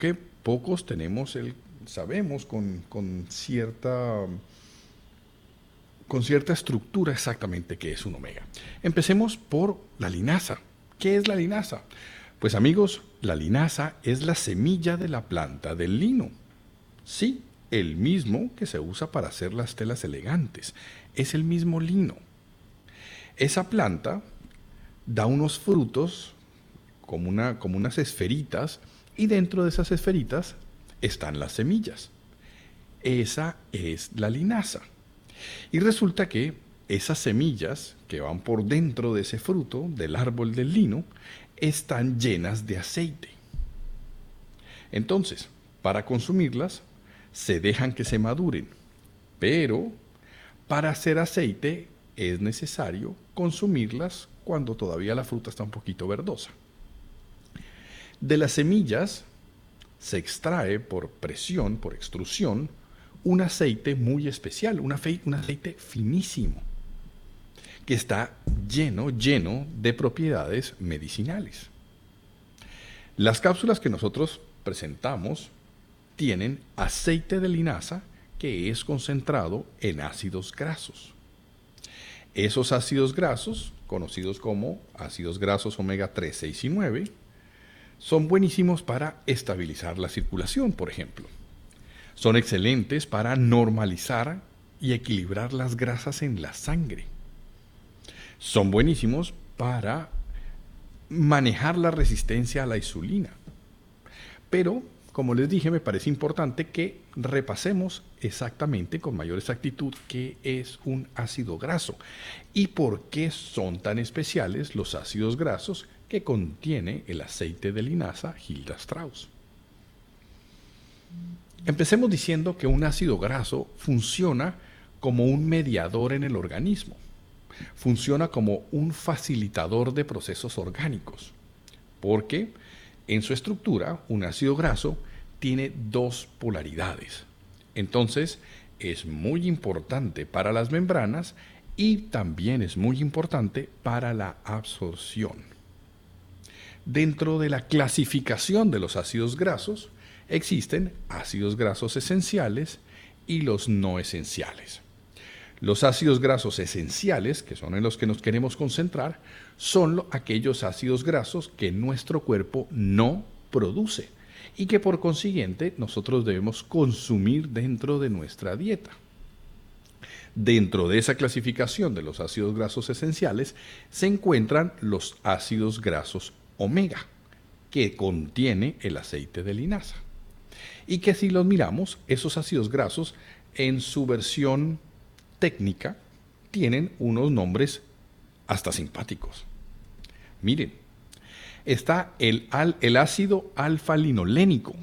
que pocos sabemos con cierta estructura exactamente qué es un omega. Empecemos por la linaza. ¿Qué es la linaza? Pues amigos, la linaza es la semilla de la planta del lino. Sí, el mismo que se usa para hacer las telas elegantes. Es el mismo lino. Esa planta da unos frutos como unas esferitas y dentro de esas esferitas están las semillas. Esa es la linaza. Y resulta que esas semillas que van por dentro de ese fruto del árbol del lino están llenas de aceite. Entonces, para consumirlas, se dejan que se maduren. Pero para hacer aceite es necesario consumirlas cuando todavía la fruta está un poquito verdosa. De las semillas se extrae por presión, por extrusión, un aceite muy especial, un aceite finísimo, que está lleno de propiedades medicinales. Las cápsulas que nosotros presentamos tienen aceite de linaza que es concentrado en ácidos grasos. Esos ácidos grasos, conocidos como ácidos grasos omega 3, 6 y 9, son buenísimos para estabilizar la circulación, por ejemplo. Son excelentes para normalizar y equilibrar las grasas en la sangre. Son buenísimos para manejar la resistencia a la insulina. Pero, como les dije, me parece importante que repasemos exactamente con mayor exactitud qué es un ácido graso y por qué son tan especiales los ácidos grasos que contiene el aceite de linaza Hilda Strauss. Empecemos diciendo que un ácido graso funciona como un mediador en el organismo. Funciona como un facilitador de procesos orgánicos, porque en su estructura un ácido graso tiene dos polaridades. Entonces es muy importante para las membranas y también es muy importante para la absorción. Dentro de la clasificación de los ácidos grasos existen ácidos grasos esenciales y los no esenciales. Los ácidos grasos esenciales, que son en los que nos queremos concentrar, son aquellos ácidos grasos que nuestro cuerpo no produce y que por consiguiente nosotros debemos consumir dentro de nuestra dieta. Dentro de esa clasificación de los ácidos grasos esenciales se encuentran los ácidos grasos omega, que contiene el aceite de linaza. Y que si los miramos, esos ácidos grasos en su versión técnica tienen unos nombres hasta simpáticos. Miren, está el ácido alfa-linolénico,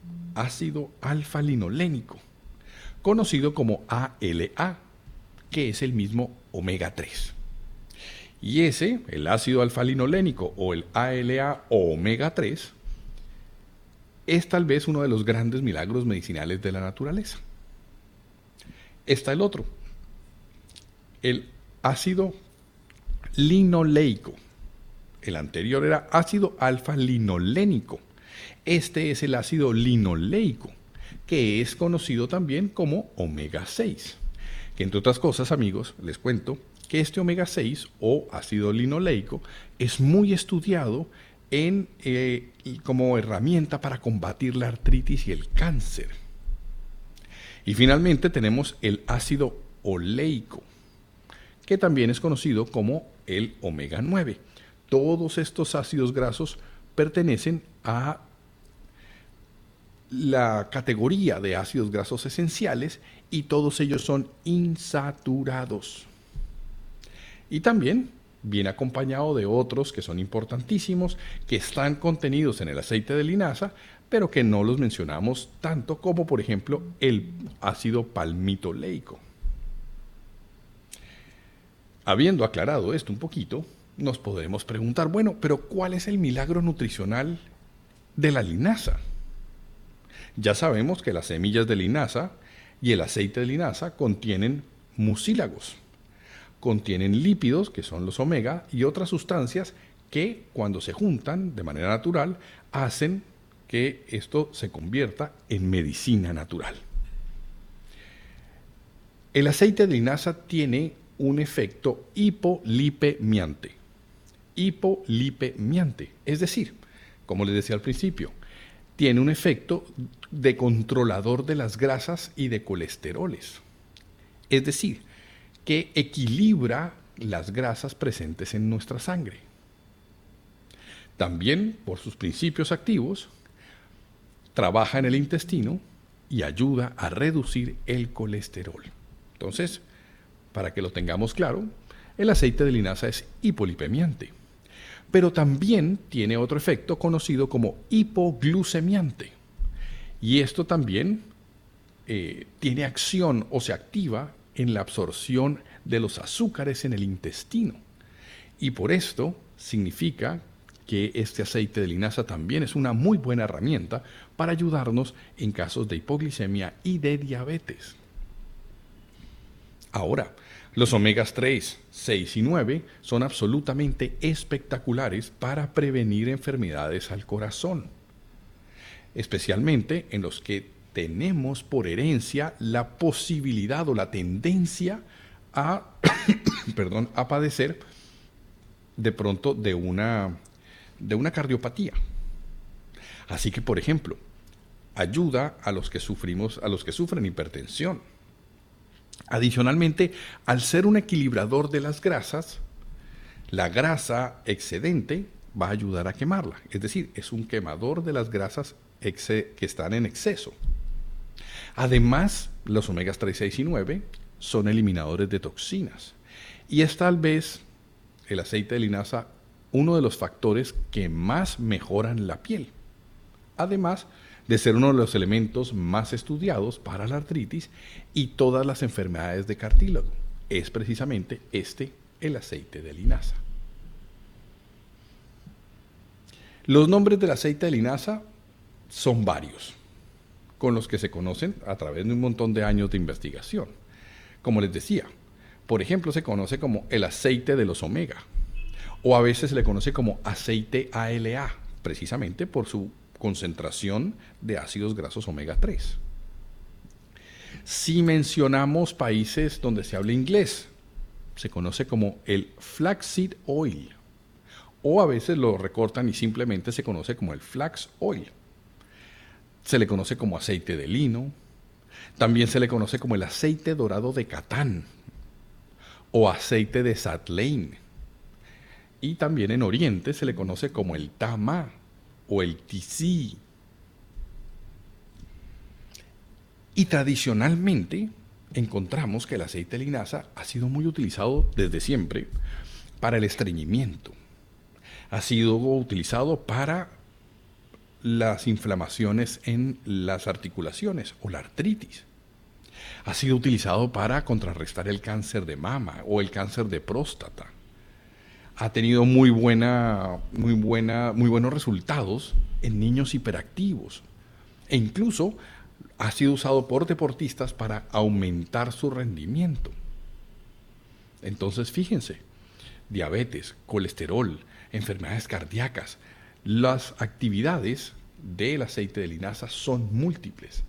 conocido como ALA, que es el mismo omega 3. Y el ácido alfa-linolénico o el ALA o omega 3, es tal vez uno de los grandes milagros medicinales de la naturaleza. Está el otro, el ácido linoleico. El anterior era ácido alfa-linolénico. Este es el ácido linoleico, que es conocido también como omega 6. Que entre otras cosas, amigos, les cuento que este omega 6 o ácido linoleico es muy estudiado como herramienta para combatir la artritis y el cáncer. Y finalmente tenemos el ácido oleico, que también es conocido como el omega 9. Todos estos ácidos grasos pertenecen a la categoría de ácidos grasos esenciales y todos ellos son insaturados. Y también viene acompañado de otros que son importantísimos, que están contenidos en el aceite de linaza, pero que no los mencionamos tanto como, por ejemplo, el ácido palmitoleico. Habiendo aclarado esto un poquito, nos podemos preguntar, bueno, pero ¿cuál es el milagro nutricional de la linaza? Ya sabemos que las semillas de linaza y el aceite de linaza contienen mucílagos, contienen lípidos, que son los omega, y otras sustancias que cuando se juntan de manera natural hacen que esto se convierta en medicina natural. El aceite de linaza tiene un efecto hipolipemiante. Hipolipemiante, es decir, como les decía al principio, tiene un efecto de controlador de las grasas y de colesteroles. Es decir, que equilibra las grasas presentes en nuestra sangre. También, por sus principios activos, trabaja en el intestino y ayuda a reducir el colesterol. Entonces, para que lo tengamos claro, el aceite de linaza es hipolipemiante, pero también tiene otro efecto conocido como hipoglucemiante. Y esto también tiene acción o se activa en la absorción de los azúcares en el intestino. Y por esto significa que este aceite de linaza también es una muy buena herramienta para ayudarnos en casos de hipoglicemia y de diabetes. Ahora, los omegas 3, 6 y 9 son absolutamente espectaculares para prevenir enfermedades al corazón, especialmente en los que tenemos por herencia la posibilidad o la tendencia a, a padecer de pronto de una cardiopatía. Así que, por ejemplo, ayuda a los que sufren hipertensión. Adicionalmente, al ser un equilibrador de las grasas, la grasa excedente va a ayudar a quemarla. Es decir, es un quemador de las grasas que están en exceso. Además, los omegas 3, 6 y 9 son eliminadores de toxinas. Y es tal vez el aceite de linaza uno de los factores que más mejoran la piel. Además de ser uno de los elementos más estudiados para la artritis y todas las enfermedades de cartílago. Es precisamente el aceite de linaza. Los nombres del aceite de linaza son varios, con los que se conocen a través de un montón de años de investigación. Como les decía, por ejemplo, se conoce como el aceite de los omega, o a veces se le conoce como aceite ALA, precisamente por su concentración de ácidos grasos omega 3. Si mencionamos países donde se habla inglés, se conoce como el flaxseed oil, o a veces lo recortan y simplemente se conoce como el flax oil. Se le conoce como aceite de lino, también se le conoce como el aceite dorado de Catán, o aceite de Satlein, y también en Oriente se le conoce como el tama o el tisí. Y tradicionalmente encontramos que el aceite de linaza ha sido muy utilizado desde siempre para el estreñimiento. Ha sido utilizado para las inflamaciones en las articulaciones o la artritis. Ha sido utilizado para contrarrestar el cáncer de mama o el cáncer de próstata. Ha tenido muy buenos resultados en niños hiperactivos e incluso ha sido usado por deportistas para aumentar su rendimiento. Entonces, fíjense, diabetes, colesterol, enfermedades cardíacas, las actividades del aceite de linaza son múltiples.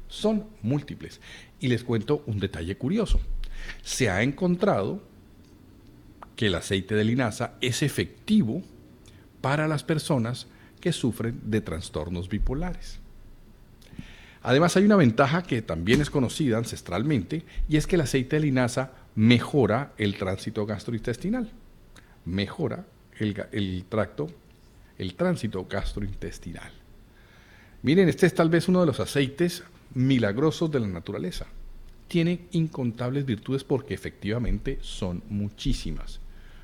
Y les cuento un detalle curioso. Se ha encontrado que el aceite de linaza es efectivo para las personas que sufren de trastornos bipolares. Además, hay una ventaja que también es conocida ancestralmente, y es que el aceite de linaza mejora el tránsito gastrointestinal. Mejora el tránsito gastrointestinal. Miren, este es tal vez uno de los aceites milagrosos de la naturaleza. Tiene incontables virtudes porque efectivamente son muchísimas.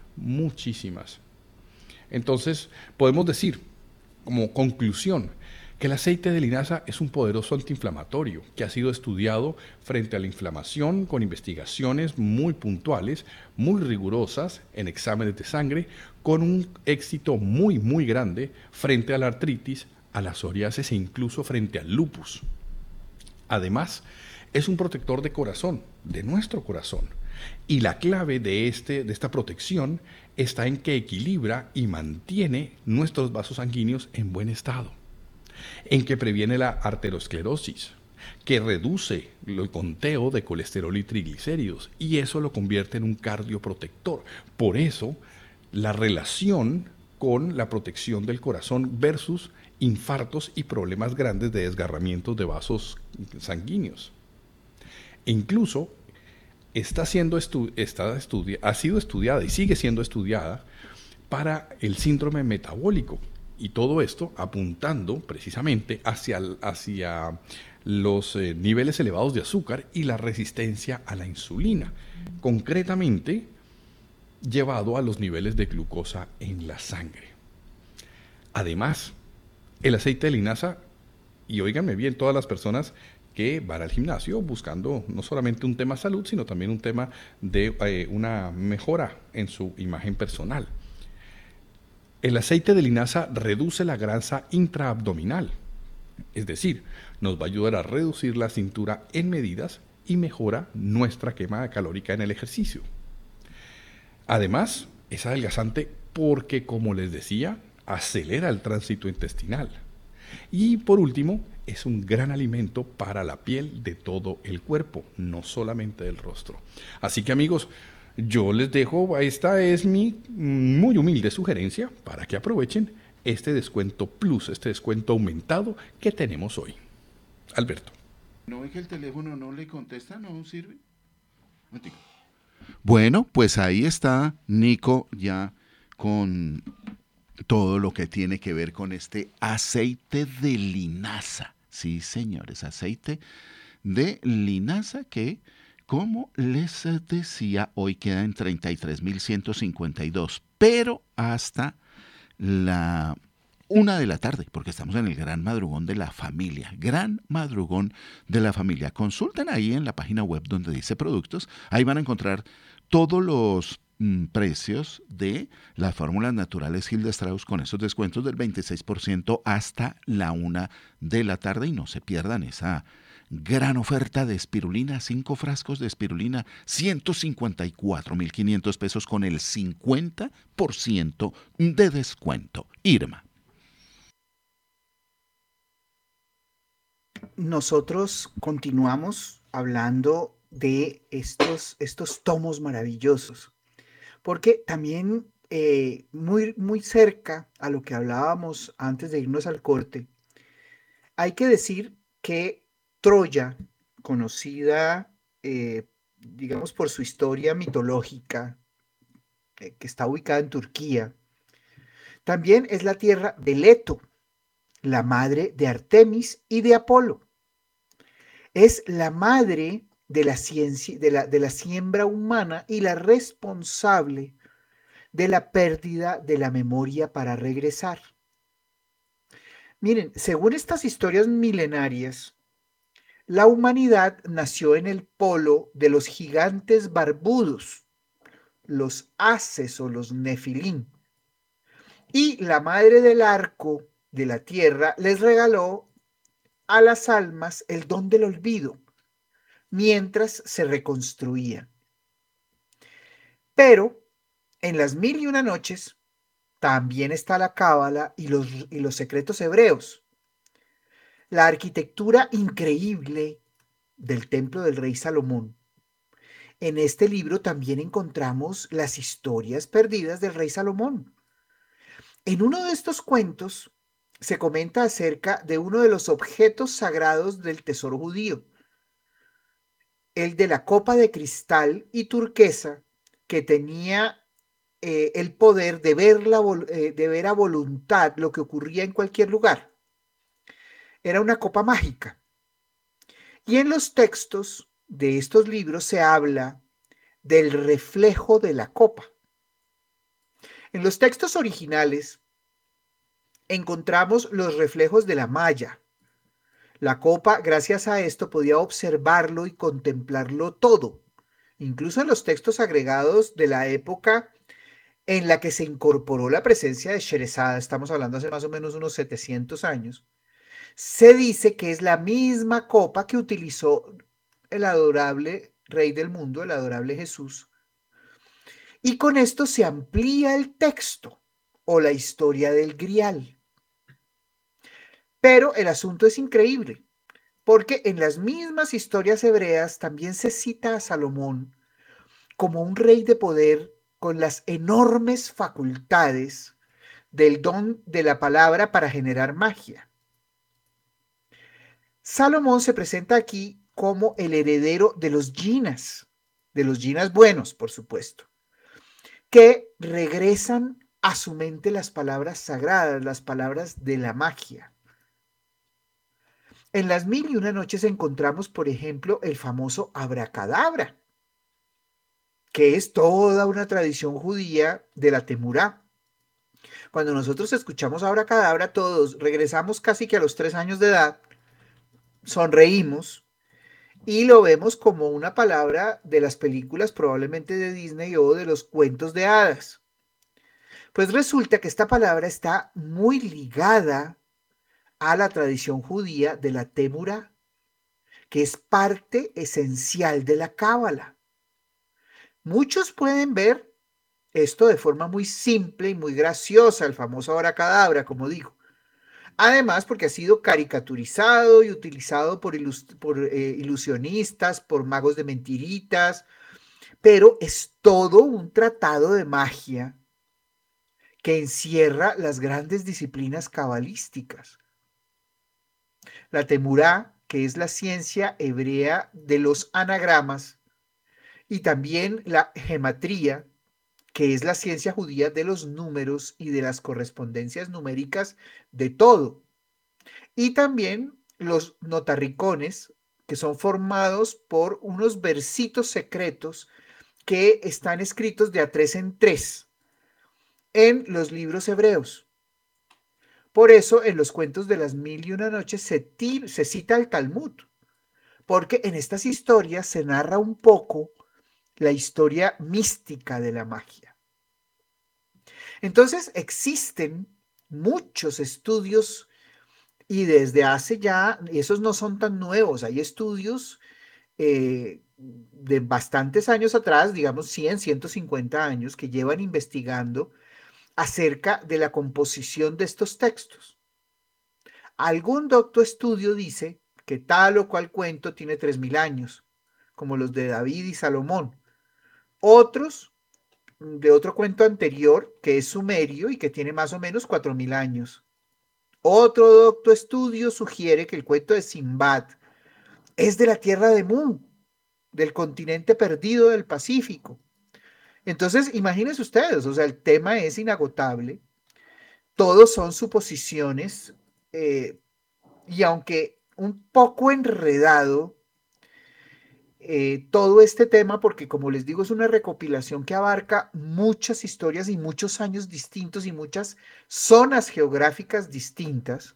Entonces, podemos decir, como conclusión, que el aceite de linaza es un poderoso antiinflamatorio que ha sido estudiado frente a la inflamación con investigaciones muy puntuales, muy rigurosas en exámenes de sangre, con un éxito muy grande frente a la artritis, a la psoriasis e incluso frente al lupus. Además, es un protector de corazón, de nuestro corazón. Y la clave de esta protección está en que equilibra y mantiene nuestros vasos sanguíneos en buen estado. en que previene la arteriosclerosis, que reduce el conteo de colesterol y triglicéridos, y eso lo convierte en un cardioprotector. Por eso, la relación con la protección del corazón versus infartos y problemas grandes de desgarramientos de vasos sanguíneos. E incluso ha sido estudiada y sigue siendo estudiada para el síndrome metabólico. Y todo esto apuntando precisamente hacia los niveles elevados de azúcar y la resistencia a la insulina. Concretamente, llevado a los niveles de glucosa en la sangre. Además, el aceite de linaza, y óiganme bien, todas las personas que van al gimnasio buscando no solamente un tema salud, sino también un tema de una mejora en su imagen personal. El aceite de linaza reduce la grasa intraabdominal, es decir, nos va a ayudar a reducir la cintura en medidas y mejora nuestra quema calórica en el ejercicio. Además, es adelgazante porque, como les decía, acelera el tránsito intestinal. Y por último, es un gran alimento para la piel de todo el cuerpo, no solamente del rostro. Así que amigos, yo les dejo, esta es mi muy humilde sugerencia para que aprovechen este descuento plus, este descuento aumentado que tenemos hoy. Alberto. ¿No ve que el teléfono no le contesta? ¿No sirve? Bueno, pues ahí está Nico ya con todo lo que tiene que ver con este aceite de linaza. Sí, señores, aceite de linaza que, como les decía, hoy queda en 33.152, pero hasta la 1 de la tarde, porque estamos en el gran madrugón de la familia. Gran madrugón de la familia. Consulten ahí en la página web donde dice productos. Ahí van a encontrar todos los precios de las fórmulas naturales Hilda Strauss con esos descuentos del 26% hasta la 1 de la tarde. Y no se pierdan esa gran oferta de espirulina, 5 frascos de espirulina, 154.500 pesos con el 50% de descuento. Irma. Nosotros continuamos hablando de estos tomos maravillosos, porque también muy cerca a lo que hablábamos antes de irnos al corte, hay que decir que Troya, conocida, digamos, por su historia mitológica, que está ubicada en Turquía, también es la tierra de Leto, la madre de Artemis y de Apolo. Es la madre de la ciencia, de la siembra humana y la responsable de la pérdida de la memoria para regresar. Miren, según estas historias milenarias, la humanidad nació en el polo de los gigantes barbudos, los Haces o los Nefilim, y la madre del arco de la tierra les regaló a las almas el don del olvido mientras se reconstruía. Pero en las 1001 noches también está la cábala y los secretos hebreos. La arquitectura increíble del templo del rey Salomón. En este libro también encontramos las historias perdidas del rey Salomón. En uno de estos cuentos se comenta acerca de uno de los objetos sagrados del tesoro judío, el de la copa de cristal y turquesa que tenía el poder de ver a voluntad lo que ocurría en cualquier lugar. Era una copa mágica. Y en los textos de estos libros se habla del reflejo de la copa. En los textos originales encontramos los reflejos de la malla. La copa, gracias a esto, podía observarlo y contemplarlo todo. Incluso en los textos agregados de la época en la que se incorporó la presencia de Sherezada, estamos hablando hace más o menos unos 700 años, se dice que es la misma copa que utilizó el adorable Rey del mundo, el adorable Jesús. Y con esto se amplía el texto o la historia del Grial. Pero el asunto es increíble, porque en las mismas historias hebreas también se cita a Salomón como un rey de poder con las enormes facultades del don de la palabra para generar magia. Salomón se presenta aquí como el heredero de los jinas buenos, por supuesto, que regresan a su mente las palabras sagradas, las palabras de la magia. En las mil y una noches encontramos, por ejemplo, el famoso abracadabra, que es toda una tradición judía de la Temurá. Cuando nosotros escuchamos abracadabra, todos regresamos casi que a los 3 años de edad, sonreímos y lo vemos como una palabra de las películas probablemente de Disney o de los cuentos de hadas. Pues resulta que esta palabra está muy ligada a la tradición judía de la Temurá, que es parte esencial de la Cábala. Muchos pueden ver esto de forma muy simple y muy graciosa, el famoso abracadabra, como digo. Además, porque ha sido caricaturizado y utilizado por ilusionistas, por magos de mentiritas, pero es todo un tratado de magia que encierra las grandes disciplinas cabalísticas. La Temurá, que es la ciencia hebrea de los anagramas, y también la gematría, que es la ciencia judía de los números y de las correspondencias numéricas de todo. Y también los notarricones, que son formados por unos versitos secretos que están escritos de a 3 en 3 en los libros hebreos. Por eso en los cuentos de las mil y una noches se cita el Talmud, porque en estas historias se narra un poco la historia mística de la magia. Entonces existen muchos estudios y desde hace ya, esos no son tan nuevos, hay estudios de bastantes años atrás, digamos 100, 150 años, que llevan investigando acerca de la composición de estos textos. Algún doctor estudio dice que tal o cual cuento tiene 3000 años, como los de David y Salomón. Otros de otro cuento anterior, que es sumerio y que tiene más o menos 4000 años. Otro doctor estudio sugiere que el cuento de Simbad es de la tierra de Mu, del continente perdido del Pacífico. Entonces, imagínense ustedes, o sea, el tema es inagotable, todos son suposiciones, y aunque un poco enredado, todo este tema, porque como les digo, es una recopilación que abarca muchas historias y muchos años distintos y muchas zonas geográficas distintas,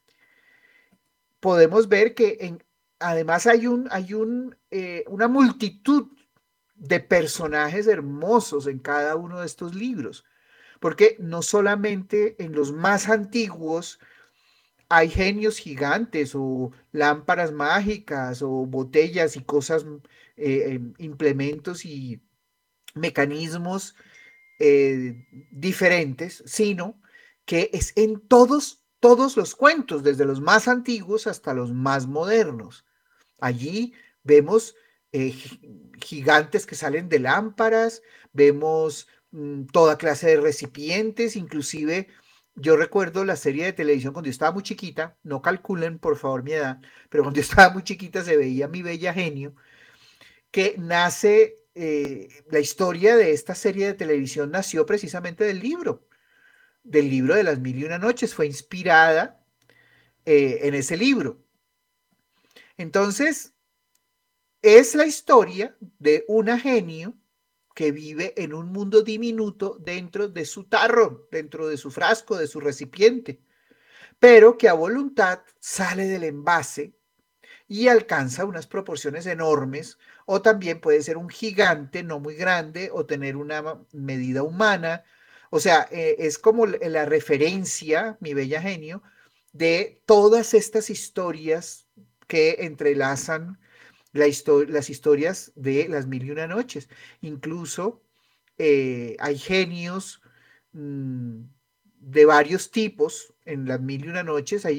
podemos ver que además una multitud de personajes hermosos en cada uno de estos libros, porque no solamente en los más antiguos hay genios gigantes o lámparas mágicas o botellas y cosas, implementos y mecanismos diferentes, sino que es en todos los cuentos, desde los más antiguos hasta los más modernos. Allí vemos gigantes que salen de lámparas, vemos toda clase de recipientes, inclusive yo recuerdo la serie de televisión cuando yo estaba muy chiquita, no calculen por favor mi edad, pero cuando yo estaba muy chiquita se veía Mi Bella Genio, que nace, la historia de esta serie de televisión nació precisamente del libro de las mil y una noches, fue inspirada en ese libro. Entonces, es la historia de una genio que vive en un mundo diminuto dentro de su tarro, dentro de su frasco, de su recipiente, pero que a voluntad sale del envase y alcanza unas proporciones enormes, o también puede ser un gigante no muy grande o tener una medida humana. O sea, es como la referencia, Mi Bella Genio, de todas estas historias que entrelazan las historias de las mil y una noches. Incluso hay genios, de varios tipos en las mil y una noches. Hay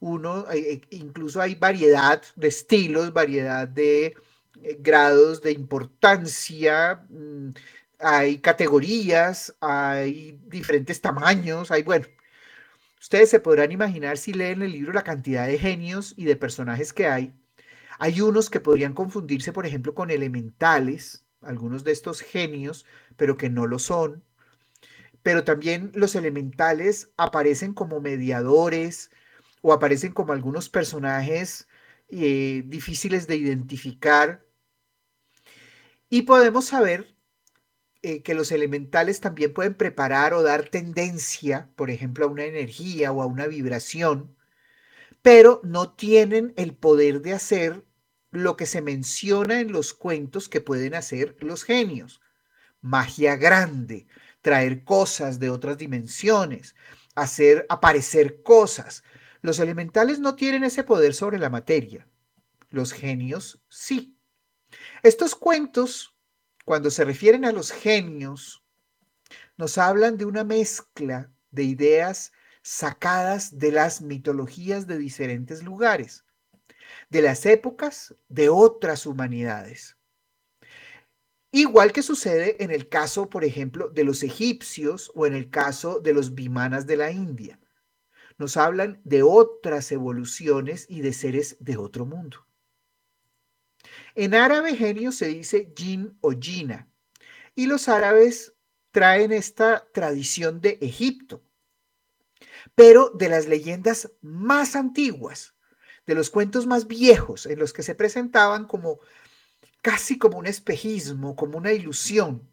incluso hay variedad de estilos, variedad de grados de importancia, hay categorías, hay diferentes tamaños, bueno, ustedes se podrán imaginar si leen el libro la cantidad de genios y de personajes que hay. Hay unos que podrían confundirse, por ejemplo, con elementales, algunos de estos genios, pero que no lo son. Pero también los elementales aparecen como mediadores o aparecen como algunos personajes difíciles de identificar. Y podemos saber que los elementales también pueden preparar o dar tendencia, por ejemplo, a una energía o a una vibración, pero no tienen el poder de hacer lo que se menciona en los cuentos que pueden hacer los genios. Magia grande, traer cosas de otras dimensiones, hacer aparecer cosas. Los elementales no tienen ese poder sobre la materia. Los genios sí. Estos cuentos, cuando se refieren a los genios, nos hablan de una mezcla de ideas sacadas de las mitologías de diferentes lugares, de las épocas de otras humanidades. Igual que sucede en el caso, por ejemplo, de los egipcios o en el caso de los vimanas de la India. Nos hablan de otras evoluciones y de seres de otro mundo. En árabe genio se dice jin o jina, y los árabes traen esta tradición de Egipto, pero de las leyendas más antiguas, de los cuentos más viejos, en los que se presentaban como casi como un espejismo, como una ilusión.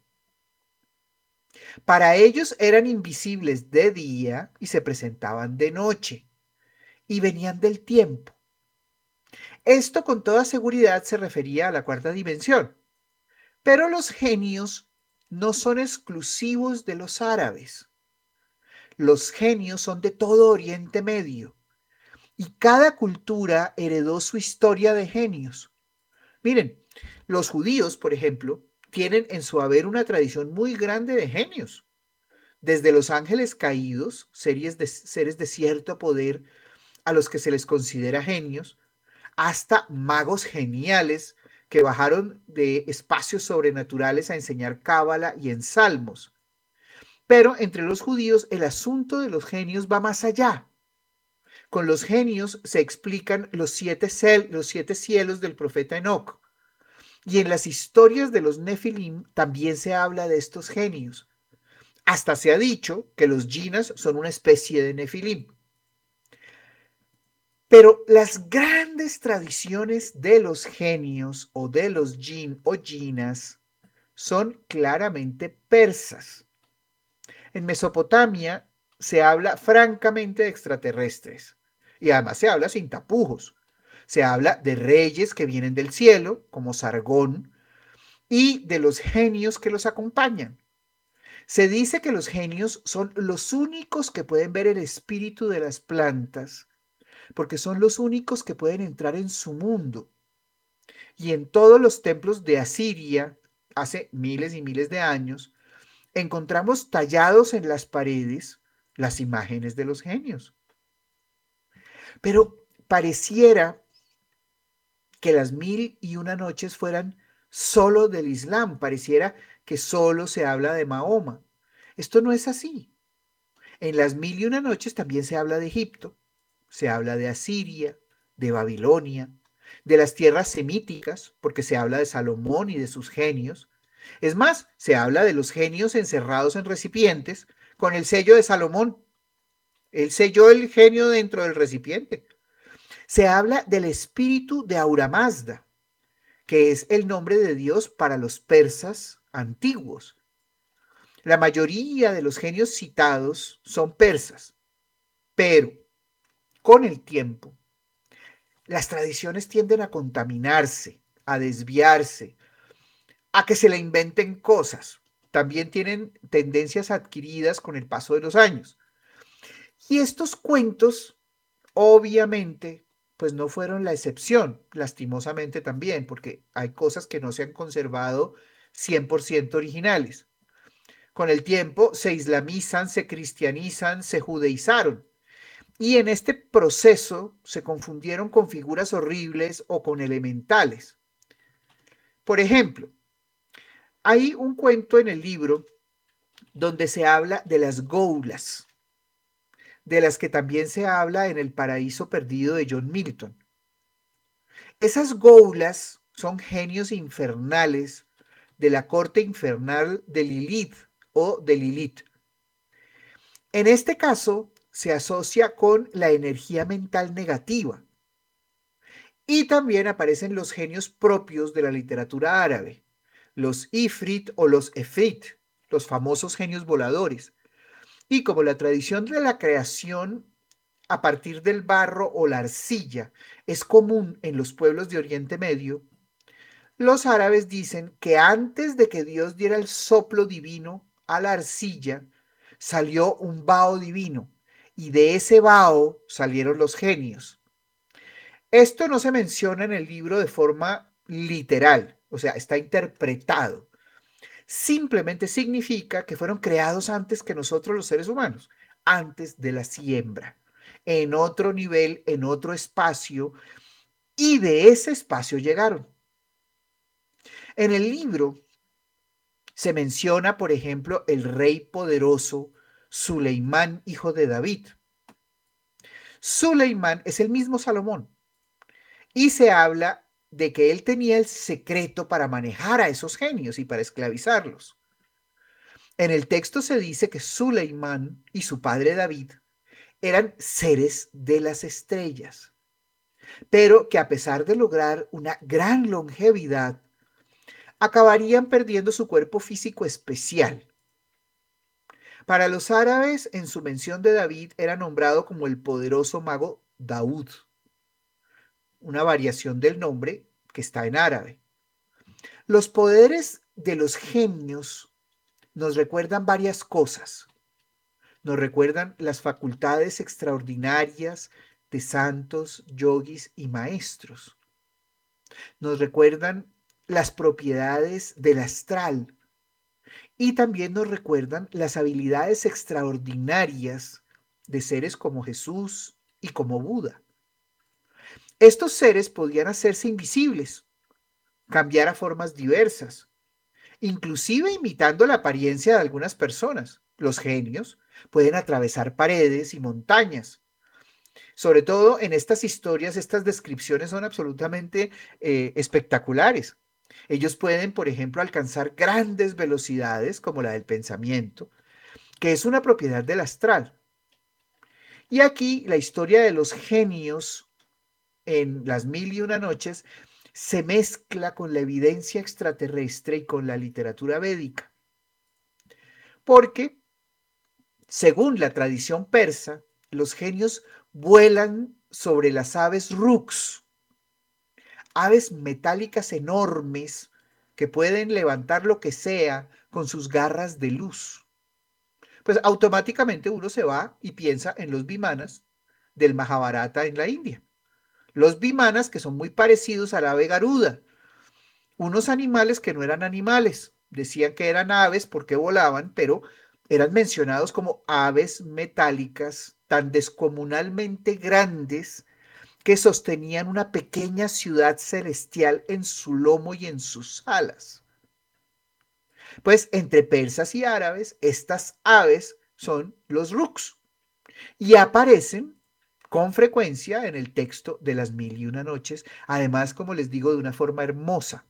Para ellos eran invisibles de día y se presentaban de noche, y venían del tiempo. Esto con toda seguridad se refería a la cuarta dimensión, pero los genios no son exclusivos de los árabes. Los genios son de todo Oriente Medio y cada cultura heredó su historia de genios. Miren, los judíos, por ejemplo, tienen en su haber una tradición muy grande de genios. Desde los ángeles caídos, seres de cierto poder a los que se les considera genios, hasta magos geniales que bajaron de espacios sobrenaturales a enseñar cábala y en salmos. Pero entre los judíos el asunto de los genios va más allá. Con los genios se explican los siete cielos del profeta Enoc. Y en las historias de los Nefilim también se habla de estos genios. Hasta se ha dicho que los jinas son una especie de Nefilim. Pero las grandes tradiciones de los genios o de los jin o jinas son claramente persas. En Mesopotamia se habla francamente de extraterrestres y además se habla sin tapujos. Se habla de reyes que vienen del cielo, como Sargón, y de los genios que los acompañan. Se dice que los genios son los únicos que pueden ver el espíritu de las plantas, porque son los únicos que pueden entrar en su mundo. Y en todos los templos de Asiria, hace miles y miles de años, encontramos tallados en las paredes las imágenes de los genios. Pero pareciera que las 1001 noches fueran solo del Islam, pareciera que solo se habla de Mahoma. Esto no es así. En las 1001 noches también se habla de Egipto, se habla de Asiria, de Babilonia, de las tierras semíticas, porque se habla de Salomón y de sus genios. Es más, se habla de los genios encerrados en recipientes con el sello de Salomón. Él selló el genio dentro del recipiente. Se habla del espíritu de Ahura Mazda, que es el nombre de Dios para los persas antiguos. La mayoría de los genios citados son persas, pero con el tiempo las tradiciones tienden a contaminarse, a desviarse, a que se le inventen cosas. También tienen tendencias adquiridas con el paso de los años. Y estos cuentos, obviamente, pues no fueron la excepción, lastimosamente también, porque hay cosas que no se han conservado 100% originales. Con el tiempo se islamizan, se cristianizan, se judeizaron. Y en este proceso se confundieron con figuras horribles o con elementales. Por ejemplo, hay un cuento en el libro donde se habla de las goulas, de las que también se habla en El Paraíso Perdido de John Milton. Esas goulas son genios infernales de la corte infernal de Lilith o de Lilith. En este caso, se asocia con la energía mental negativa. Y también aparecen los genios propios de la literatura árabe, los Ifrit o los Efrit, los famosos genios voladores. Y como la tradición de la creación a partir del barro o la arcilla es común en los pueblos de Oriente Medio, los árabes dicen que antes de que Dios diera el soplo divino a la arcilla, salió un vaho divino y de ese vaho salieron los genios. Esto no se menciona en el libro de forma literal, o sea, está interpretado. Simplemente significa que fueron creados antes que nosotros los seres humanos, antes de la siembra, en otro nivel, en otro espacio, y de ese espacio llegaron. En el libro se menciona, por ejemplo, el rey poderoso Suleimán, hijo de David. Suleimán es el mismo Salomón y se habla de que él tenía el secreto para manejar a esos genios y para esclavizarlos. En el texto se dice que Suleimán y su padre David eran seres de las estrellas, pero que a pesar de lograr una gran longevidad, acabarían perdiendo su cuerpo físico especial. Para los árabes, en su mención de David, era nombrado como el poderoso mago Daud, una variación del nombre que está en árabe. Los poderes de los genios nos recuerdan varias cosas. Nos recuerdan las facultades extraordinarias de santos, yogis y maestros. Nos recuerdan las propiedades del astral y también nos recuerdan las habilidades extraordinarias de seres como Jesús y como Buda. Estos seres podían hacerse invisibles, cambiar a formas diversas, inclusive imitando la apariencia de algunas personas. Los genios pueden atravesar paredes y montañas. Sobre todo en estas historias, estas descripciones son absolutamente espectaculares. Ellos pueden, por ejemplo, alcanzar grandes velocidades como la del pensamiento, que es una propiedad del astral. Y aquí la historia de los genios en las mil y una noches se mezcla con la evidencia extraterrestre y con la literatura védica. Porque, según la tradición persa, los genios vuelan sobre las aves ruks, aves metálicas enormes que pueden levantar lo que sea con sus garras de luz. Pues automáticamente uno se va y piensa en los vimanas del Mahabharata en la India. Los vimanas que son muy parecidos al ave garuda, unos animales que no eran animales, decían que eran aves porque volaban, pero eran mencionados como aves metálicas tan descomunalmente grandes que sostenían una pequeña ciudad celestial en su lomo y en sus alas. Pues entre persas y árabes, estas aves son los ruks y aparecen con frecuencia en el texto de las mil y una noches, además, como les digo, de una forma hermosa.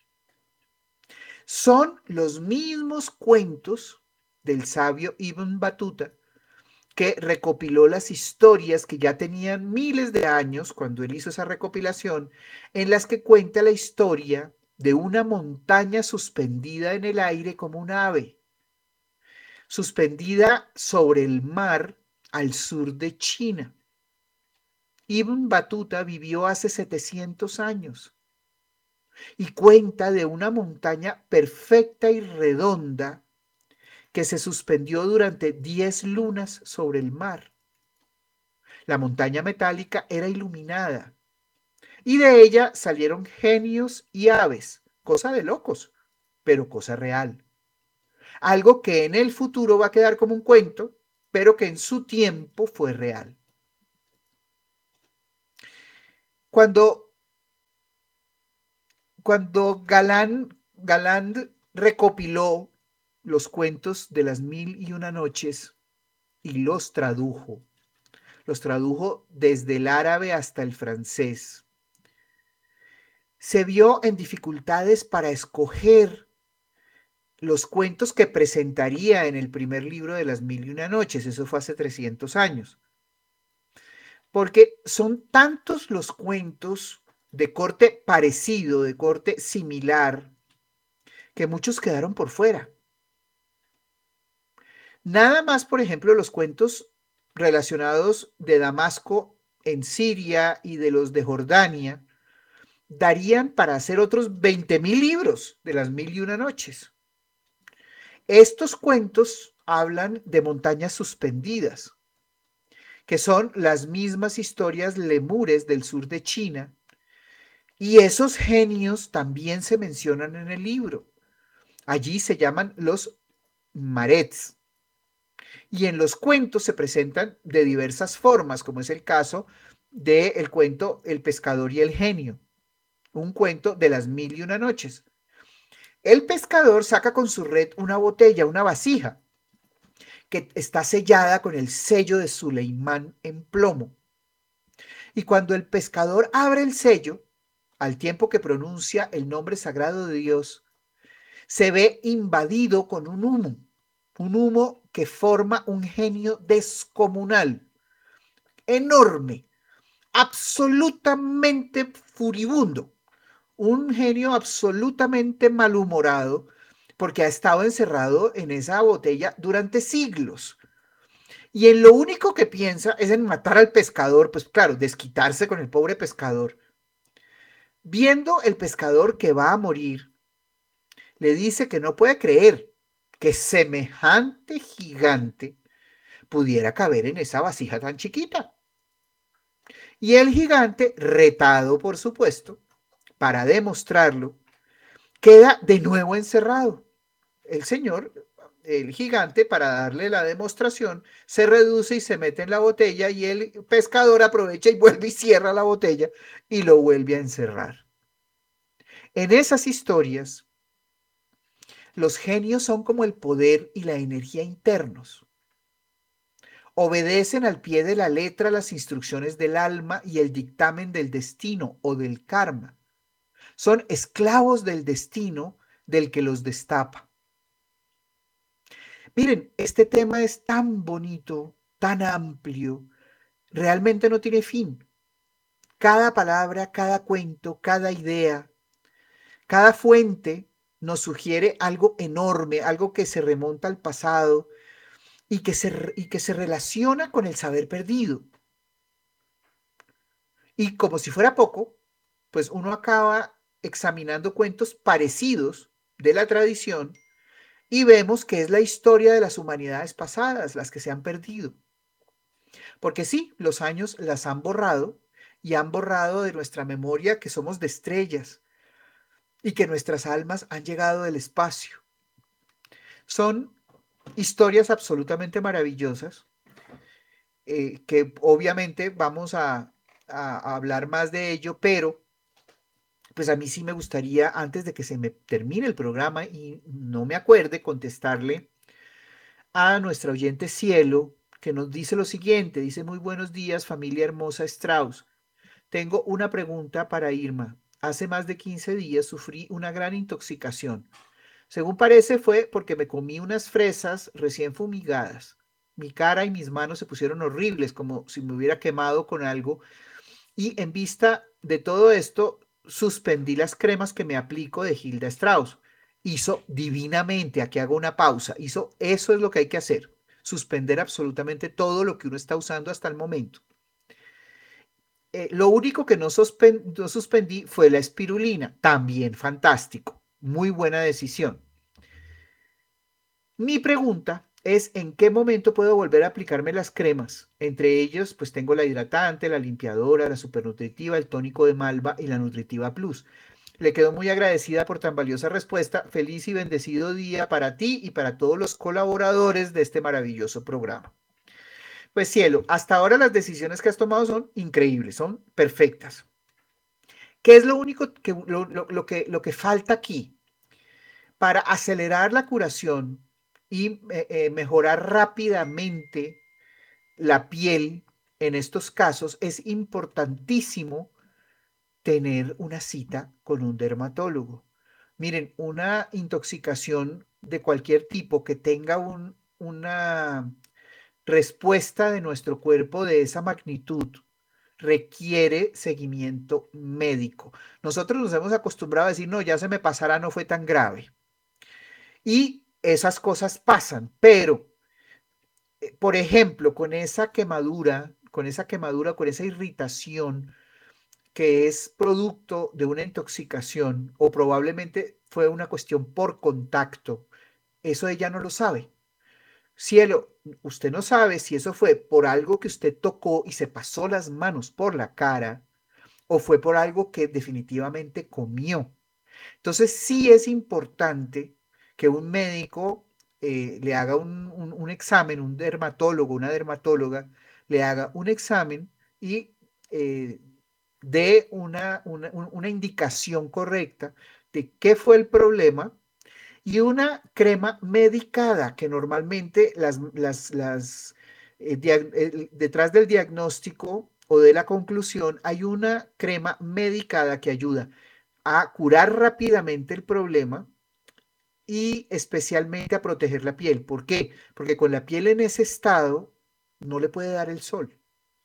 Son los mismos cuentos del sabio Ibn Battuta que recopiló las historias que ya tenían miles de años cuando él hizo esa recopilación, en las que cuenta la historia de una montaña suspendida en el aire como un ave, suspendida sobre el mar al sur de China. Ibn Battuta vivió hace 700 años y cuenta de una montaña perfecta y redonda que se suspendió durante 10 lunas sobre el mar. La montaña metálica era iluminada y de ella salieron genios y aves, cosa de locos, pero cosa real. Algo que en el futuro va a quedar como un cuento, pero que en su tiempo fue real. Cuando Galland recopiló los cuentos de las 1001 noches y los tradujo desde el árabe hasta el francés, se vio en dificultades para escoger los cuentos que presentaría en el primer libro de las 1001 noches. Eso fue hace 300 años. Porque son tantos los cuentos de corte parecido, de corte similar, que muchos quedaron por fuera. Nada más, por ejemplo, los cuentos relacionados de Damasco en Siria y de los de Jordania darían para hacer otros 20.000 libros de las 1001 noches. Estos cuentos hablan de montañas suspendidas, que son las mismas historias lemures del sur de China, y esos genios también se mencionan en el libro. Allí se llaman los marets. Y en los cuentos se presentan de diversas formas, como es el caso del cuento El pescador y el genio, un cuento de las 1001 noches. El pescador saca con su red una botella, una vasija, que está sellada con el sello de Suleimán en plomo. Y cuando el pescador abre el sello, al tiempo que pronuncia el nombre sagrado de Dios, se ve invadido con un humo que forma un genio descomunal, enorme, absolutamente furibundo, un genio absolutamente malhumorado, porque ha estado encerrado en esa botella durante siglos. Y en lo único que piensa es en matar al pescador, pues claro, desquitarse con el pobre pescador. Viendo el pescador que va a morir, le dice que no puede creer que semejante gigante pudiera caber en esa vasija tan chiquita. Y el gigante, retado por supuesto, para demostrarlo, queda de nuevo encerrado. El señor, el gigante, para darle la demostración, se reduce y se mete en la botella y el pescador aprovecha y vuelve y cierra la botella y lo vuelve a encerrar. En esas historias, los genios son como el poder y la energía internos. Obedecen al pie de la letra las instrucciones del alma y el dictamen del destino o del karma. Son esclavos del destino del que los destapa. Miren, este tema es tan bonito, tan amplio, realmente no tiene fin. Cada palabra, cada cuento, cada idea, cada fuente nos sugiere algo enorme, algo que se remonta al pasado y que se relaciona con el saber perdido. Y como si fuera poco, pues uno acaba examinando cuentos parecidos de la tradición y vemos que es la historia de las humanidades pasadas, las que se han perdido. Porque sí, los años las han borrado y han borrado de nuestra memoria que somos de estrellas y que nuestras almas han llegado del espacio. Son historias absolutamente maravillosas que obviamente vamos a hablar más de ello, pero pues a mí sí me gustaría, antes de que se me termine el programa y no me acuerde, contestarle a nuestra oyente Cielo, que nos dice lo siguiente, dice: muy buenos días, familia hermosa Strauss. Tengo una pregunta para Irma. Hace más de 15 días sufrí una gran intoxicación. Según parece fue porque me comí unas fresas recién fumigadas. Mi cara y mis manos se pusieron horribles, como si me hubiera quemado con algo. Y en vista de todo esto, suspendí las cremas que me aplico de Hilda Strauss. Hizo divinamente, aquí hago una pausa, eso es lo que hay que hacer, suspender absolutamente todo lo que uno está usando hasta el momento. Lo único que no suspendí fue la espirulina, también fantástico, muy buena decisión. Mi pregunta es: ¿en qué momento puedo volver a aplicarme las cremas? Entre ellos, pues tengo la hidratante, la limpiadora, la supernutritiva, el tónico de Malva y la Nutritiva Plus. Le quedo muy agradecida por tan valiosa respuesta. Feliz y bendecido día para ti y para todos los colaboradores de este maravilloso programa. Pues Cielo, hasta ahora las decisiones que has tomado son increíbles, son perfectas. ¿Qué es lo único que lo que falta aquí? Para acelerar la curación y mejorar rápidamente la piel en estos casos, es importantísimo tener una cita con un dermatólogo. Miren, una intoxicación de cualquier tipo que tenga una respuesta de nuestro cuerpo de esa magnitud requiere seguimiento médico. Nosotros nos hemos acostumbrado a decir, no, ya se me pasará, no fue tan grave. Y esas cosas pasan, pero, por ejemplo, con esa irritación que es producto de una intoxicación o probablemente fue una cuestión por contacto, eso ella no lo sabe. Cielo, usted no sabe si eso fue por algo que usted tocó y se pasó las manos por la cara o fue por algo que definitivamente comió. Entonces sí es importante que un médico le haga un examen, un dermatólogo, una dermatóloga, le haga un examen y eh, dé una indicación correcta de qué fue el problema y una crema medicada, que normalmente detrás del diagnóstico o de la conclusión hay una crema medicada que ayuda a curar rápidamente el problema y especialmente a proteger la piel. ¿Por qué? Porque con la piel en ese estado no le puede dar el sol.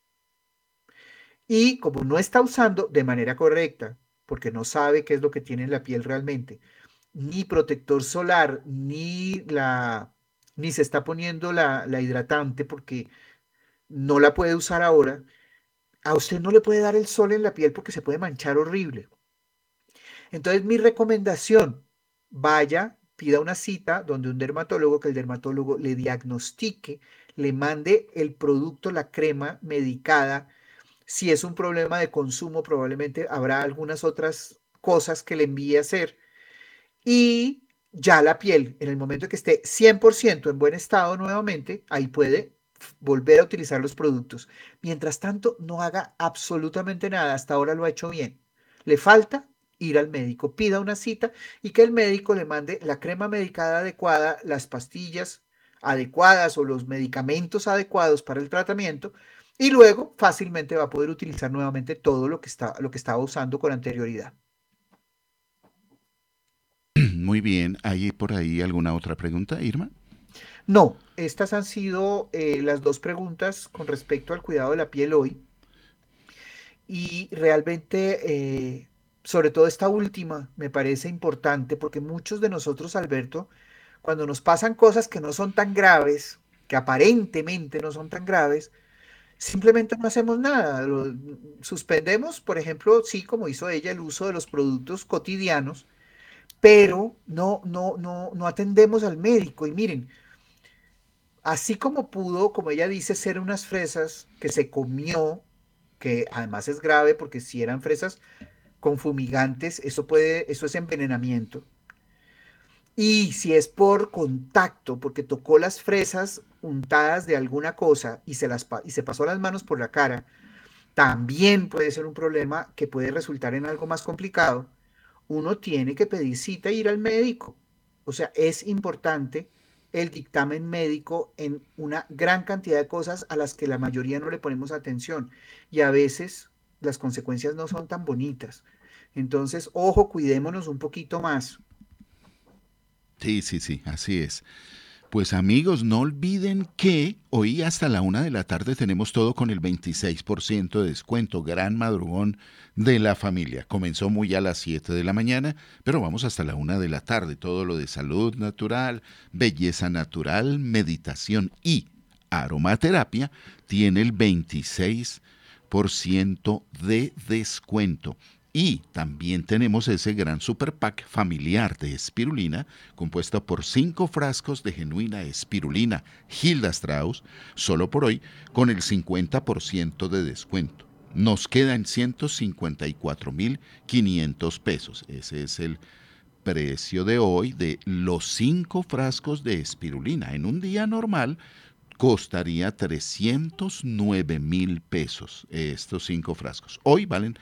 Y como no está usando de manera correcta, porque no sabe qué es lo que tiene en la piel realmente, ni protector solar, ni se está poniendo la hidratante porque no la puede usar ahora, a usted no le puede dar el sol en la piel porque se puede manchar horrible. Entonces, mi recomendación, vaya, pida una cita donde un dermatólogo, que el dermatólogo le diagnostique, le mande el producto, la crema medicada. Si es un problema de consumo, probablemente habrá algunas otras cosas que le envíe a hacer. Y ya la piel, en el momento que esté 100% en buen estado nuevamente, ahí puede volver a utilizar los productos. Mientras tanto, no haga absolutamente nada. Hasta ahora lo ha hecho bien. Le falta ir al médico, pida una cita y que el médico le mande la crema medicada adecuada, las pastillas adecuadas o los medicamentos adecuados para el tratamiento y luego fácilmente va a poder utilizar nuevamente todo lo que estaba usando con anterioridad. Muy bien. ¿Hay por ahí alguna otra pregunta, Irma? No, estas han sido las dos preguntas con respecto al cuidado de la piel hoy y realmente, sobre todo esta última, me parece importante porque muchos de nosotros, Alberto, cuando nos pasan cosas que no son tan graves, que aparentemente no son tan graves, simplemente no hacemos nada. Suspendemos, por ejemplo, sí, como hizo ella, el uso de los productos cotidianos, pero no atendemos al médico. Y miren, así como pudo, como ella dice, ser unas fresas que se comió, que además es grave porque si eran fresas con fumigantes, eso es envenenamiento. Y si es por contacto, porque tocó las fresas untadas de alguna cosa y se pasó las manos por la cara, también puede ser un problema que puede resultar en algo más complicado. Uno tiene que pedir cita e ir al médico. O sea, es importante el dictamen médico en una gran cantidad de cosas a las que la mayoría no le ponemos atención y a veces las consecuencias no son tan bonitas. Entonces, ojo, cuidémonos un poquito más. Sí, sí, sí, así es. Pues amigos, no olviden que hoy hasta la 1 de la tarde tenemos todo con el 26% de descuento, gran madrugón de la familia. Comenzó muy a las 7 de la mañana, pero vamos hasta la 1 de la tarde. Todo lo de salud natural, belleza natural, meditación y aromaterapia tiene el 26% de descuento. Y también tenemos ese gran super pack familiar de espirulina, compuesto por 5 frascos de genuina espirulina Hilda Strauss, solo por hoy, con el 50% de descuento. Nos quedan 154.500 pesos. Ese es el precio de hoy de los 5 frascos de espirulina. En un día normal costaría 309.000 pesos estos 5 frascos. Hoy valen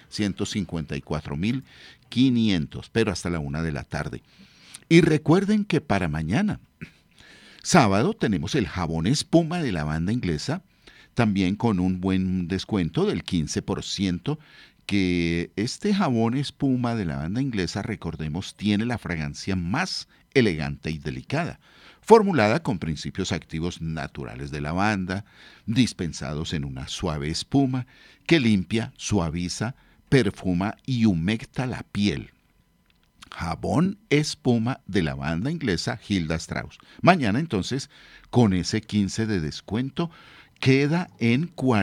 154.500, pero hasta la 1 de la tarde. Y recuerden que para mañana, sábado, tenemos el jabón espuma de lavanda inglesa, también con un buen descuento del 15%, que este jabón espuma de lavanda inglesa, recordemos, tiene la fragancia más elegante y delicada, formulada con principios activos naturales de lavanda, dispensados en una suave espuma que limpia, suaviza, perfuma y humecta la piel. Jabón espuma de lavanda inglesa Hilda Strauss. Mañana entonces, con ese 15 de descuento, queda en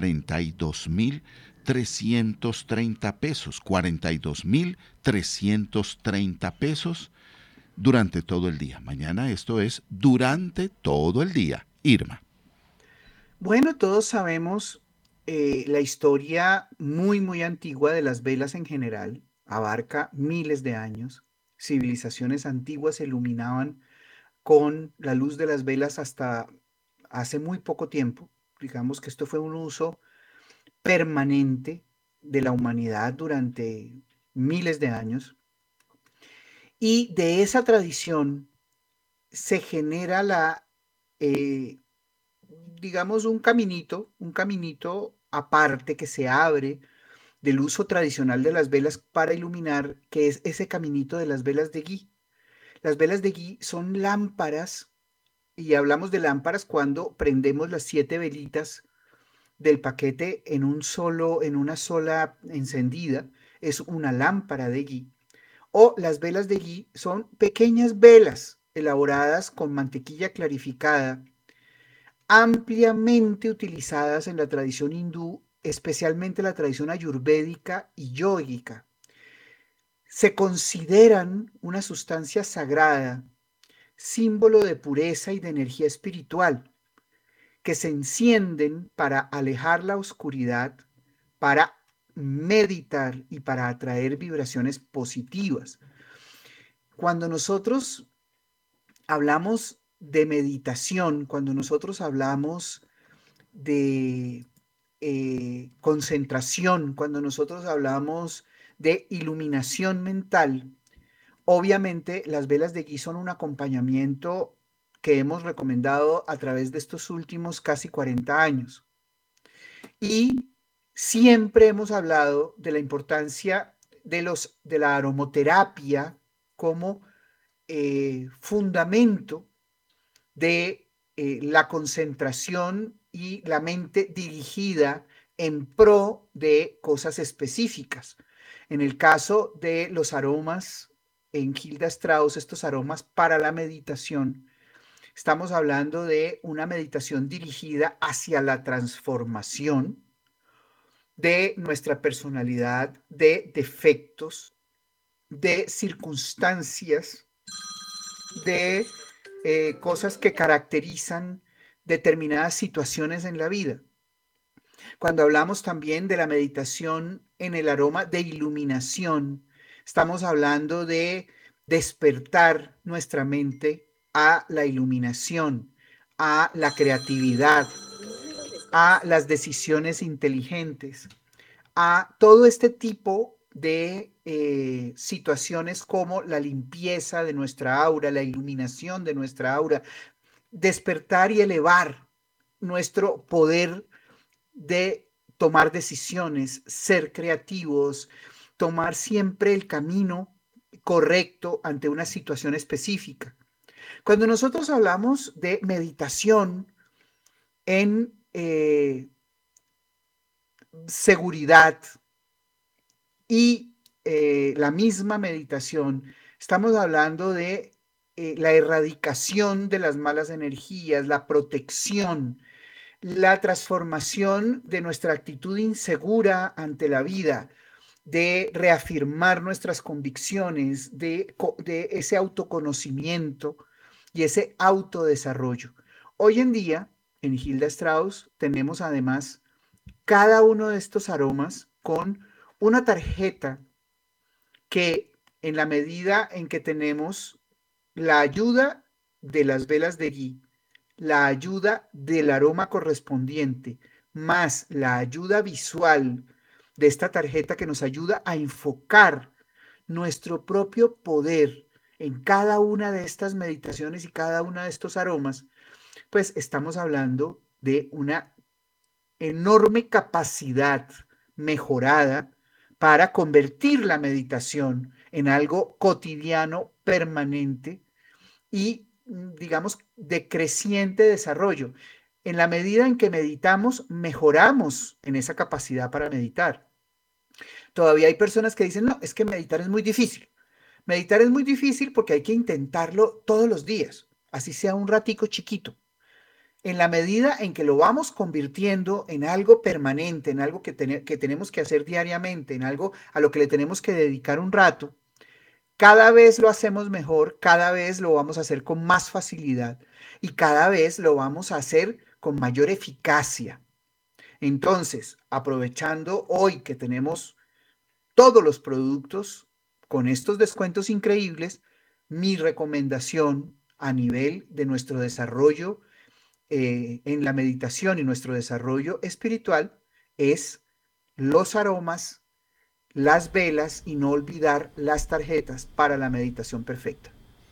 42.330 pesos. 42.330 pesos durante todo el día. Mañana esto es durante todo el día. Irma. Bueno, todos sabemos la historia muy, muy antigua de las velas en general. Abarca miles de años. Civilizaciones antiguas se iluminaban con la luz de las velas hasta hace muy poco tiempo. Digamos que esto fue un uso permanente de la humanidad durante miles de años. Y de esa tradición se genera eh, digamos, un caminito aparte que se abre del uso tradicional de las velas para iluminar, que es ese caminito de las velas de Gui. Las velas de Gui son lámparas, y hablamos de lámparas cuando prendemos las 7 velitas del paquete en una sola encendida, es una lámpara de Gui. O las velas de Gui son pequeñas velas elaboradas con mantequilla clarificada, ampliamente utilizadas en la tradición hindú, especialmente la tradición ayurvédica y yógica. Se consideran una sustancia sagrada, símbolo de pureza y de energía espiritual, que se encienden para alejar la oscuridad, para meditar y para atraer vibraciones positivas. Cuando nosotros hablamos de meditación, cuando nosotros hablamos de concentración, cuando nosotros hablamos de iluminación mental, obviamente las velas de Gui son un acompañamiento que hemos recomendado a través de estos últimos casi 40 años. Y siempre hemos hablado de la importancia de la aromoterapia como fundamento de la concentración y la mente dirigida en pro de cosas específicas. En el caso de los aromas en Hilda Strauss, estos aromas para la meditación, estamos hablando de una meditación dirigida hacia la transformación de nuestra personalidad, de defectos, de circunstancias, de cosas que caracterizan determinadas situaciones en la vida. Cuando hablamos también de la meditación en el aroma de iluminación, estamos hablando de despertar nuestra mente a la iluminación, a la creatividad, a las decisiones inteligentes, a todo este tipo de situaciones como la limpieza de nuestra aura, la iluminación de nuestra aura, despertar y elevar nuestro poder de tomar decisiones, ser creativos, tomar siempre el camino correcto ante una situación específica. Cuando nosotros hablamos de meditación en seguridad y la misma meditación, estamos hablando de la erradicación de las malas energías, la protección, la transformación de nuestra actitud insegura ante la vida, de reafirmar nuestras convicciones, de ese autoconocimiento y ese autodesarrollo. Hoy en día, en Hilda Strauss, tenemos además cada uno de estos aromas con una tarjeta que, en la medida en que tenemos la ayuda de las velas de Gui, la ayuda del aroma correspondiente, más la ayuda visual de esta tarjeta que nos ayuda a enfocar nuestro propio poder en cada una de estas meditaciones y cada uno de estos aromas, pues estamos hablando de una enorme capacidad mejorada para convertir la meditación en algo cotidiano, permanente y, digamos, de creciente desarrollo. En la medida en que meditamos, mejoramos en esa capacidad para meditar. Todavía hay personas que dicen, no, es que meditar es muy difícil. Meditar es muy difícil porque hay que intentarlo todos los días, así sea un ratico chiquito. En la medida en que lo vamos convirtiendo en algo permanente, en algo que tenemos que hacer diariamente, en algo a lo que le tenemos que dedicar un rato, cada vez lo hacemos mejor, cada vez lo vamos a hacer con más facilidad y cada vez lo vamos a hacer con mayor eficacia. Entonces, aprovechando hoy que tenemos todos los productos con estos descuentos increíbles, mi recomendación a nivel de nuestro desarrollo en la meditación y nuestro desarrollo espiritual es los aromas, las velas y no olvidar las tarjetas para la meditación perfecta.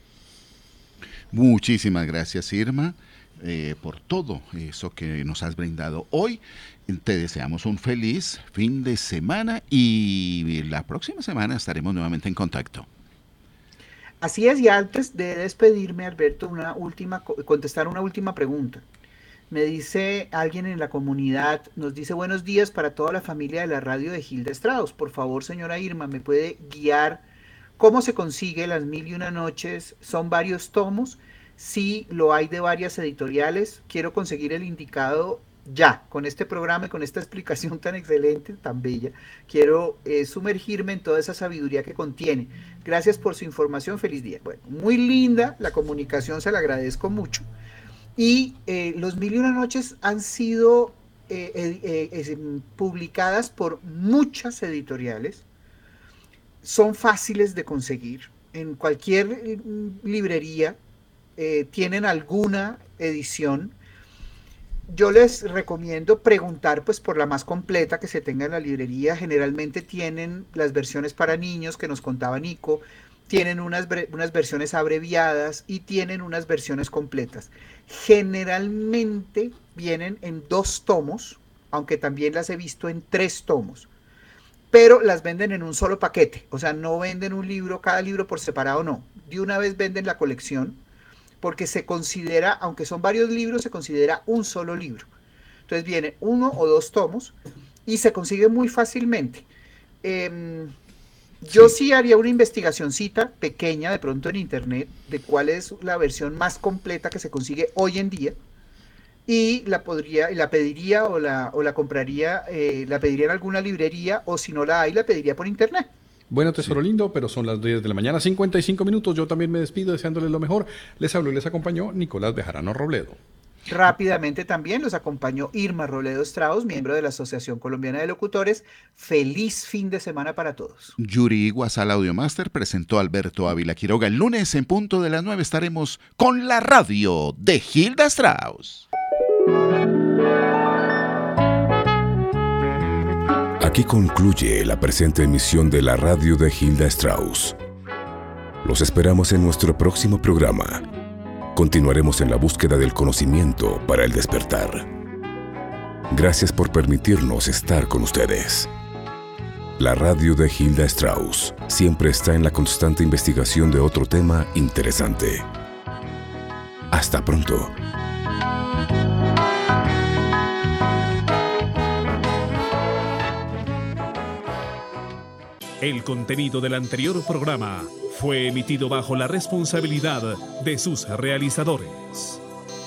Muchísimas gracias, Irma, por todo eso que nos has brindado hoy. Te deseamos un feliz fin de semana y la próxima semana estaremos nuevamente en contacto. Así es, y antes de despedirme, Alberto, contestar una última pregunta. Me dice alguien en la comunidad, nos dice buenos días para toda la familia de la radio de Gilda Estrados. Por favor, señora Irma, ¿me puede guiar cómo se consigue Las Mil y Una Noches? ¿Son varios tomos? Sí, lo hay de varias editoriales. Quiero conseguir el indicado ya, con este programa y con esta explicación tan excelente, tan bella. Quiero sumergirme en toda esa sabiduría que contiene. Gracias por su información, feliz día. Bueno, muy linda la comunicación, se la agradezco mucho. Y Los Mil y Una Noches han sido publicadas por muchas editoriales. Son fáciles de conseguir. En cualquier librería tienen alguna edición. Yo les recomiendo preguntar pues por la más completa que se tenga en la librería. Generalmente tienen las versiones para niños que nos contaba Nico, tienen unas versiones abreviadas y tienen unas versiones completas. Generalmente vienen en 2 tomos, aunque también las he visto en 3 tomos, pero las venden en un solo paquete, o sea, no venden un libro, cada libro por separado, no. De una vez venden la colección, porque se considera, aunque son varios libros, se considera un solo libro. Entonces viene 1 o 2 tomos y se consigue muy fácilmente. Yo sí haría una investigacioncita pequeña de pronto en internet de cuál es la versión más completa que se consigue hoy en día y la pediría o la compraría, la pediría en alguna librería o si no la hay, la pediría por internet. Bueno, tesoro lindo, pero son las 10 de la mañana, 55 minutos. Yo también me despido deseándoles lo mejor. Les habló y les acompañó Nicolás Bejarano Robledo. Rápidamente también los acompañó Irma Robledo Strauss, miembro de la Asociación Colombiana de Locutores. Feliz fin de semana para todos. Yuri Iguazal Audiomaster presentó a Alberto Ávila Quiroga. El lunes en punto de las 9 estaremos con la radio de Gilda Strauss. Aquí concluye la presente emisión de la radio de Gilda Strauss. Los esperamos en nuestro próximo programa. Continuaremos en la búsqueda del conocimiento para el despertar. Gracias por permitirnos estar con ustedes. La radio de Gilda Strauss siempre está en la constante investigación de otro tema interesante. Hasta pronto. El contenido del anterior programa fue emitido bajo la responsabilidad de sus realizadores.